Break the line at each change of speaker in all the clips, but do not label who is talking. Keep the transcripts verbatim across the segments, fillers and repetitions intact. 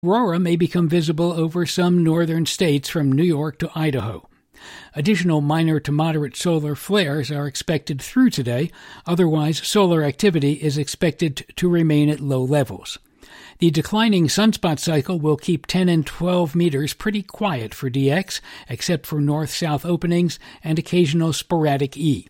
Aurora may become visible over some northern states from New York to Idaho. Additional minor to moderate solar flares are expected through today. Otherwise, solar activity is expected to remain at low levels. The declining sunspot cycle will keep ten and twelve meters pretty quiet for D X, except for north-south openings and occasional sporadic E.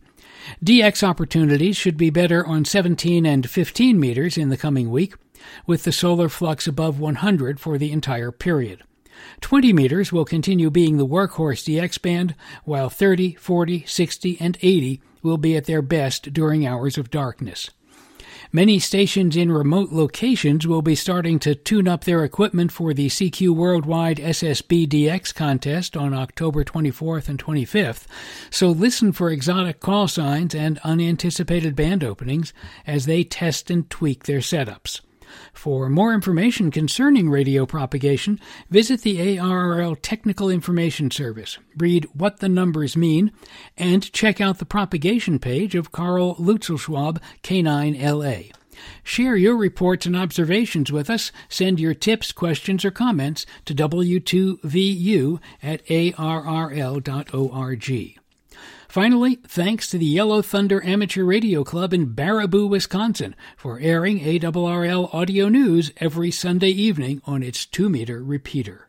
D X opportunities should be better on seventeen and fifteen meters in the coming week, with the solar flux above one hundred for the entire period. twenty meters will continue being the workhorse D X band, while thirty, forty, sixty, and eighty will be at their best during hours of darkness. Many stations in remote locations will be starting to tune up their equipment for the C Q Worldwide S S B D X contest on October twenty-fourth and twenty-fifth, so listen for exotic call signs and unanticipated band openings as they test and tweak their setups. For more information concerning radio propagation, visit the A R R L Technical Information Service, read What the Numbers Mean, and check out the propagation page of Carl Lutzelschwab, K nine L A. Share your reports and observations with us. Send your tips, questions, or comments to W two V U at A R R L dot org. Finally, thanks to the Yellow Thunder Amateur Radio Club in Baraboo, Wisconsin, for airing A R R L Audio News every Sunday evening on its two-meter repeater.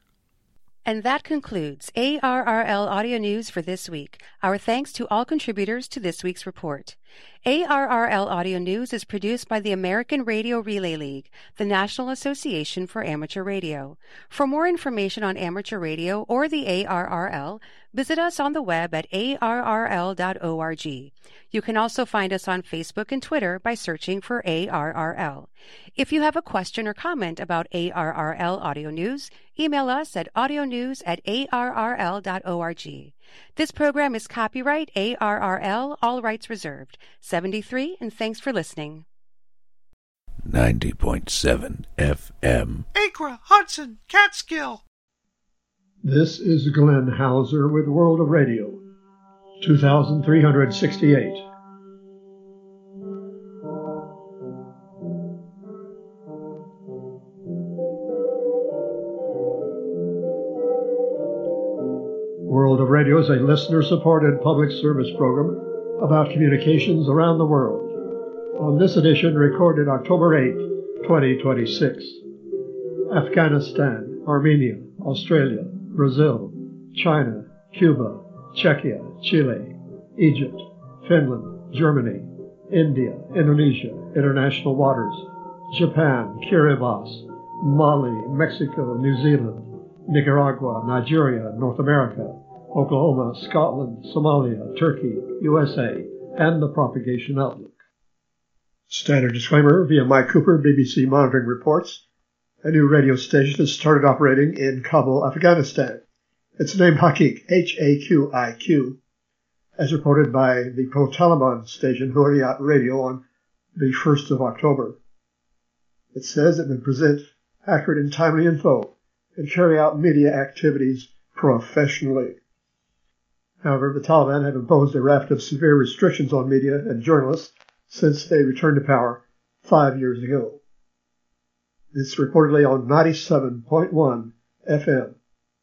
And that concludes A R R L Audio News for this week. Our thanks to all contributors to this week's report. A R R L Audio News is produced by the American Radio Relay League, the National Association for Amateur Radio. For more information on amateur radio or the A R R L, visit us on the web at A R R L dot org. You can also find us on Facebook and Twitter by searching for A R R L. If you have a question or comment about A R R L Audio News, email us at audionews at A R R L dot org. This program is copyright A R R L, all rights reserved. seventy-three, and thanks for listening.
ninety point seven F M.
Acra, Hudson, Catskill.
This is Glenn Hauser with World of Radio, two thousand three hundred sixty-eight. World of Radio is a listener-supported public service program about communications around the world. On this edition, recorded October eighth, twenty twenty-six, Afghanistan, Armenia, Australia, Brazil, China, Cuba, Czechia, Chile, Egypt, Finland, Germany, India, Indonesia, international waters, Japan, Kiribati, Mali, Mexico, New Zealand, Nicaragua, Nigeria, North America, Oklahoma, Scotland, Somalia, Turkey, U S A, and the Propagation Outlook. Standard disclaimer via Mike Cooper, B B C Monitoring reports. A new radio station has started operating in Kabul, Afghanistan. It's named Haqiq, H A Q I Q, as reported by the pro-Taliban station Hurriyat Radio on the first of October. It says it will present accurate and timely info and carry out media activities professionally. However, the Taliban have imposed a raft of severe restrictions on media and journalists since they returned to power five years ago. It's reportedly on ninety-seven point one F M.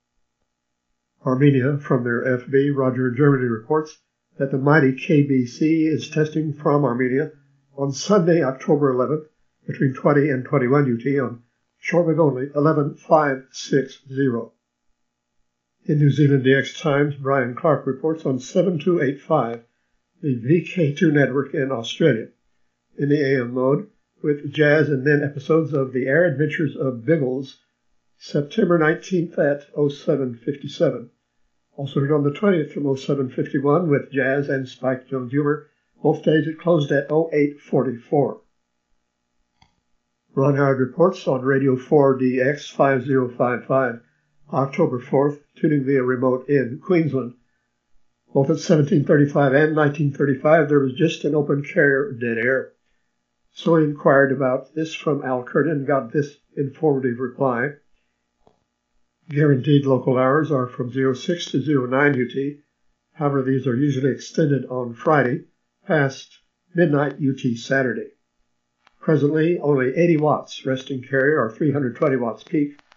Armenia, from their F B, Roger in Germany, reports that the mighty K B C is testing from Armenia on Sunday, October eleventh, between twenty and twenty-one U T on shortwave only eleven five sixty. In New Zealand D X Times, Brian Clark reports on seven two eight five, the V K two network in Australia, in the A M mode, with jazz and then episodes of The Air Adventures of Biggles, September nineteenth at oh seven fifty-seven. Also heard on the twentieth from oh seven fifty-one with jazz and Spike Jones humor. Both days it closed at oh eight forty-four. Ron Howard reports on Radio four D X five oh five five, October fourth, tuning via remote in Queensland. Both at seventeen thirty-five and nineteen thirty-five, there was just an open carrier dead air. So he inquired about this from Al Curtin and got this informative reply. Guaranteed local hours are from oh six to oh nine U T. However, these are usually extended on Friday past midnight U T Saturday. Presently, only eighty watts resting carrier or three hundred twenty watts peak